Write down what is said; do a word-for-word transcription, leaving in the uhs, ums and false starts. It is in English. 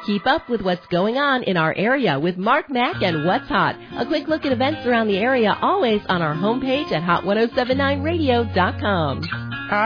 Keep up with what's going on in our area with Mark Mack and What's Hot. A quick look at events around the area always on our homepage at hot ten seventy-nine radio dot com.